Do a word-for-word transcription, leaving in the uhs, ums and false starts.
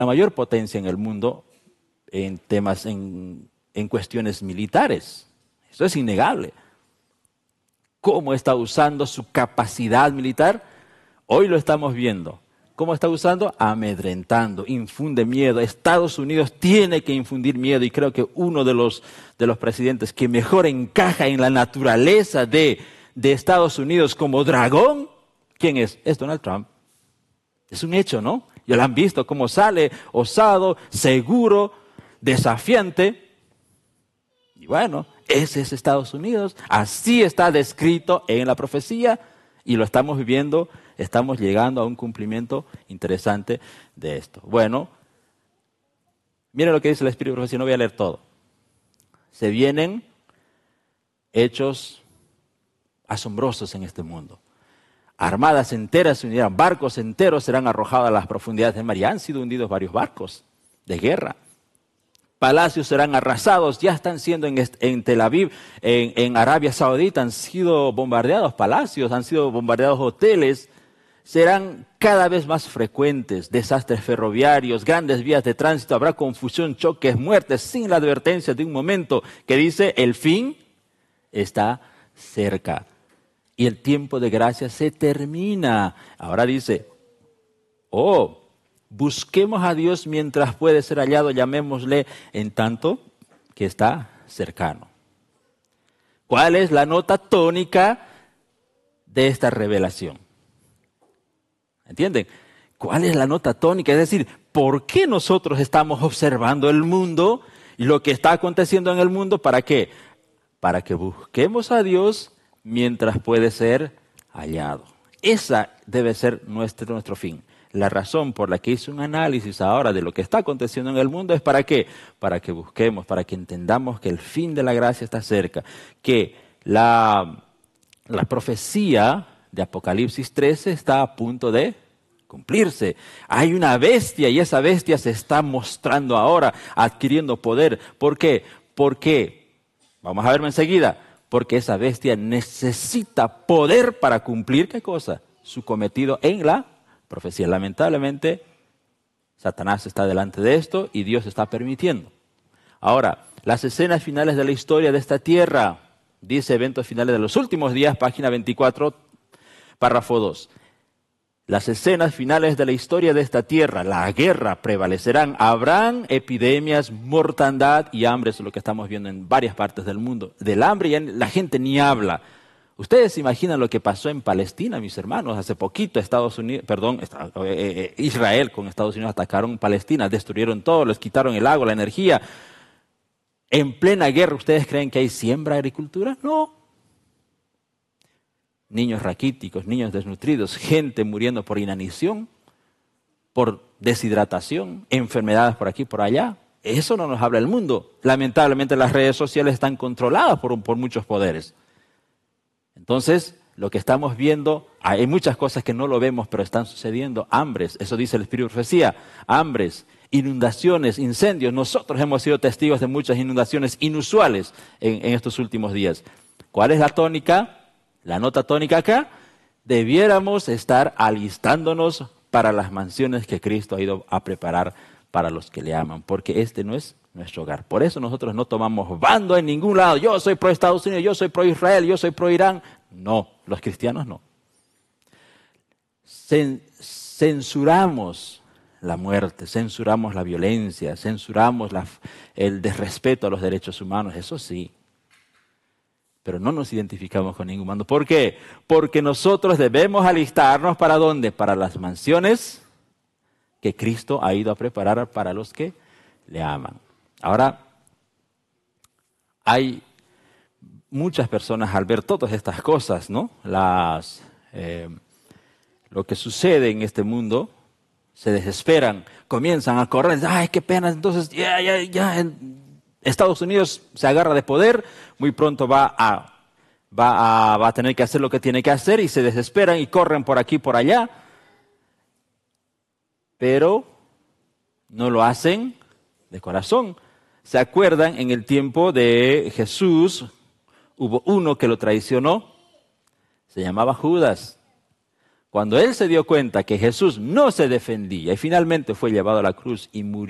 la mayor potencia en el mundo en temas, en, en cuestiones militares. Eso es innegable. ¿Cómo está usando su capacidad militar? Hoy lo estamos viendo. ¿Cómo está usando? Amedrentando, infunde miedo. Estados Unidos tiene que infundir miedo y creo que uno de los, de los presidentes que mejor encaja en la naturaleza de, de Estados Unidos como dragón, ¿quién es? Es Donald Trump. Es un hecho, ¿no? Ya lo han visto cómo sale osado, seguro, desafiante. Y bueno, ese es Estados Unidos. Así está descrito en la profecía y lo estamos viviendo. Estamos llegando a un cumplimiento interesante de esto. Bueno, miren lo que dice el Espíritu de Profecía, no voy a leer todo. Se vienen hechos asombrosos en este mundo. Armadas enteras se unirán, barcos enteros serán arrojados a las profundidades del mar. Ya han sido hundidos varios barcos de guerra. Palacios serán arrasados, ya están siendo en, en Tel Aviv, en, en Arabia Saudita, han sido bombardeados palacios, han sido bombardeados hoteles. Serán cada vez más frecuentes desastres ferroviarios, grandes vías de tránsito, habrá confusión, choques, muertes, sin la advertencia de un momento que dice el fin está cerca y el tiempo de gracia se termina. Ahora dice, oh, busquemos a Dios mientras puede ser hallado, llamémosle en tanto que está cercano. ¿Cuál es la nota tónica de esta revelación? ¿Entienden? ¿Cuál es la nota tónica? Es decir, ¿por qué nosotros estamos observando el mundo y lo que está aconteciendo en el mundo? ¿Para qué? Para que busquemos a Dios mientras puede ser hallado. Esa debe ser nuestro, nuestro fin. La razón por la que hice un análisis ahora de lo que está aconteciendo en el mundo es ¿para qué? Para que busquemos, para que entendamos que el fin de la gracia está cerca, que la, la profecía de Apocalipsis trece está a punto de cumplirse. Hay una bestia y esa bestia se está mostrando ahora, adquiriendo poder. ¿Por qué? Porque, vamos a verlo enseguida, porque esa bestia necesita poder para cumplir, ¿qué cosa? Su cometido en la profecía. Lamentablemente, Satanás está delante de esto y Dios está permitiendo. Ahora, las escenas finales de la historia de esta tierra, dice eventos finales de los últimos días, página veinticuatro, párrafo dos. Las escenas finales de la historia de esta tierra, la guerra prevalecerán, habrán epidemias, mortandad y hambre, eso es lo que estamos viendo en varias partes del mundo. Del hambre ya la gente ni habla. Ustedes se imaginan lo que pasó en Palestina, mis hermanos, hace poquito Estados Unidos, perdón, eh, eh, Israel con Estados Unidos atacaron Palestina, destruyeron todo, les quitaron el agua, la energía. En plena guerra, ¿ustedes creen que hay siembra, agricultura? No. Niños raquíticos, niños desnutridos, gente muriendo por inanición, por deshidratación, enfermedades por aquí y por allá. Eso no nos habla el mundo. Lamentablemente las redes sociales están controladas por, por muchos poderes. Entonces, lo que estamos viendo, hay muchas cosas que no lo vemos, pero están sucediendo. Hambres, eso dice el Espíritu de Profecía, hambres, inundaciones, incendios. Nosotros hemos sido testigos de muchas inundaciones inusuales en, en estos últimos días. ¿Cuál es la tónica? La nota tónica acá, debiéramos estar alistándonos para las mansiones que Cristo ha ido a preparar para los que le aman, porque este no es nuestro hogar. Por eso nosotros no tomamos bando en ningún lado. Yo soy pro Estados Unidos, yo soy pro Israel, yo soy pro Irán. No, los cristianos no. Censuramos la muerte, censuramos la violencia, censuramos la, el desrespeto a los derechos humanos, eso sí. Pero no nos identificamos con ningún mando. ¿Por qué? Porque nosotros debemos alistarnos ¿para dónde? Para las mansiones que Cristo ha ido a preparar para los que le aman. Ahora, hay muchas personas al ver todas estas cosas, ¿no? Las, eh, lo que sucede en este mundo, se desesperan, comienzan a correr, ¡ay, qué pena! Entonces, ya, ya, ya... Estados Unidos se agarra de poder, muy pronto va a, va, a, va a tener que hacer lo que tiene que hacer y se desesperan y corren por aquí y por allá, pero no lo hacen de corazón. ¿Se acuerdan? En el tiempo de Jesús hubo uno que lo traicionó, se llamaba Judas. Cuando él se dio cuenta que Jesús no se defendía y finalmente fue llevado a la cruz y murió,